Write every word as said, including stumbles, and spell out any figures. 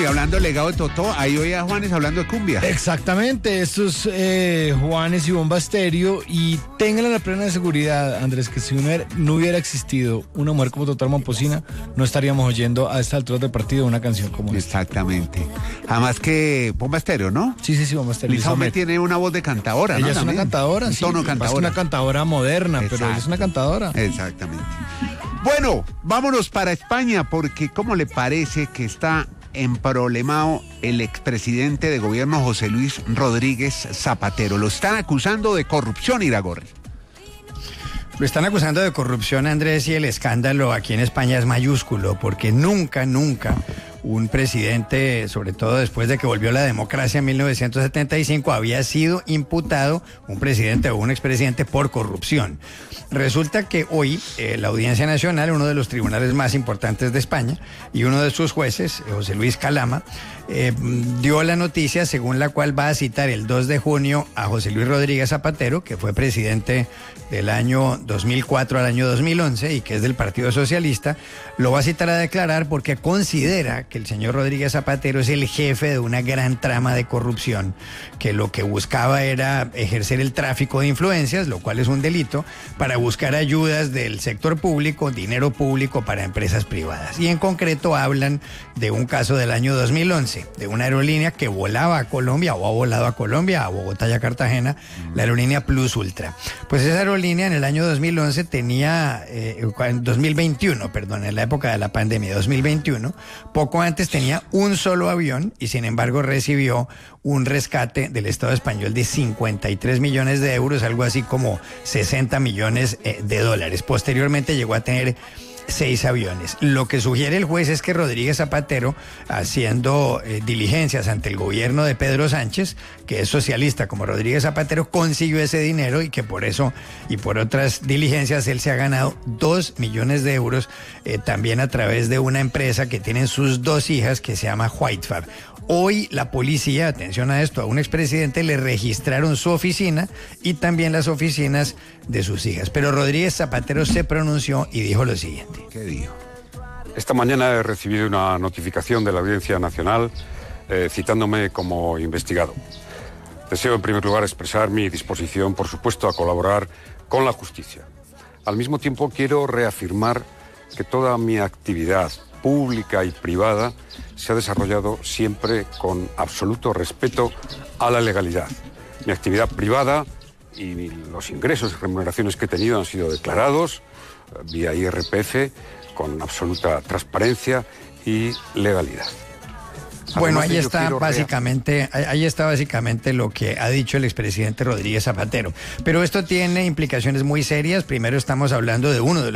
hablando del legado de Totó, ahí hoy a Juanes hablando de cumbia. Exactamente, esto es eh, Juanes y Bomba Estéreo, y tengan la plena seguridad, Andrés, que si no hubiera, no hubiera existido una mujer como Totó Momposina, no estaríamos oyendo a esta altura del partido una canción como esta. Exactamente. Además que Bomba Estéreo, ¿no? Sí, sí, sí, Bomba Estéreo. Lisa Homer tiene una voz de cantadora, ¿no? Ella es También. una cantadora, Un sí. tono Es cantadora. una cantadora moderna, Exacto. pero ella es una cantadora. Exactamente. Bueno, vámonos para España, porque ¿cómo le parece que está emproblemado el expresidente de gobierno José Luis Rodríguez Zapatero? Lo están acusando de corrupción, Iragorri. Lo están acusando de corrupción, Andrés, y el escándalo aquí en España es mayúsculo, porque nunca, nunca un presidente, sobre todo después de que volvió la democracia en mil novecientos setenta y cinco, había sido imputado, un presidente o un expresidente, por corrupción. Resulta que hoy eh, la Audiencia Nacional, uno de los tribunales más importantes de España, y uno de sus jueces, José Luis Calama, eh, dio la noticia según la cual va a citar el dos de junio a José Luis Rodríguez Zapatero, que fue presidente del año dos mil cuatro al año dos mil once y que es del Partido Socialista. Lo va a citar a declarar porque considera que el señor Rodríguez Zapatero es el jefe de una gran trama de corrupción, que lo que buscaba era ejercer el tráfico de influencias, lo cual es un delito, para buscar ayudas del sector público, dinero público para empresas privadas. Y en concreto hablan de un caso del año dos mil once, de una aerolínea que volaba a Colombia, o ha volado a Colombia, a Bogotá y a Cartagena, la aerolínea Plus Ultra. Pues esa aerolínea en el año dos mil once tenía, eh, en dos mil veintiuno, perdón, en la época de la pandemia, dos mil veintiuno, poco antes tenía un solo avión y sin embargo recibió un rescate del Estado español de cincuenta y tres millones de euros, algo así como sesenta millones eh, de dólares. Posteriormente llegó a tener seis aviones. Lo que sugiere el juez es que Rodríguez Zapatero, haciendo eh, diligencias ante el gobierno de Pedro Sánchez, que es socialista como Rodríguez Zapatero, consiguió ese dinero y que por eso y por otras diligencias él se ha ganado dos millones de euros, eh, también a través de una empresa que tienen sus dos hijas que se llama Whitefab. Hoy la policía, atención a esto, a un expresidente le registraron su oficina y también las oficinas de sus hijas. Pero Rodríguez Zapatero se pronunció y dijo lo siguiente. ¿Qué dijo? Esta mañana he recibido una notificación de la Audiencia Nacional eh, citándome como investigado. Deseo en primer lugar expresar mi disposición, por supuesto, a colaborar con la justicia. Al mismo tiempo quiero reafirmar que toda mi actividad pública y privada se ha desarrollado siempre con absoluto respeto a la legalidad. Mi actividad privada y los ingresos y remuneraciones que he tenido han sido declarados vía I R P F con absoluta transparencia y legalidad. Bueno, Además, ahí yo está quiero básicamente, ahí está básicamente lo que ha dicho el expresidente Rodríguez Zapatero. Pero esto tiene implicaciones muy serias. Primero estamos hablando de uno de los